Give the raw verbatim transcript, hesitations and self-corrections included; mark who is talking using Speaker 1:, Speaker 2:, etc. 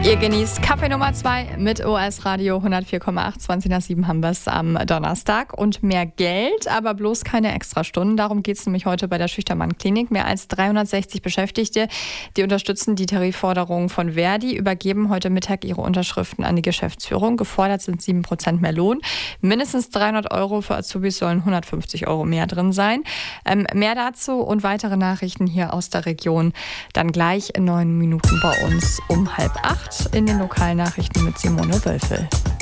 Speaker 1: Ihr genießt Kaffee Nummer zwei mit O S Radio hundertvier Komma acht. zwanzig nach sieben haben wir es am Donnerstag. Und mehr Geld, aber bloß keine Extrastunden. Darum geht es nämlich heute bei der Schüchtermann-Klinik. Mehr als dreihundertsechzig Beschäftigte, die unterstützen die Tarifforderungen von Verdi, übergeben heute Mittag ihre Unterschriften an die Geschäftsführung. Gefordert sind sieben Prozent mehr Lohn. Mindestens dreihundert Euro, für Azubis sollen hundertfünfzig Euro mehr drin sein. Ähm, mehr dazu und weitere Nachrichten hier aus der Region dann gleich in neun Minuten bei uns um halb acht in den Lokalnachrichten mit Simone Wölfel.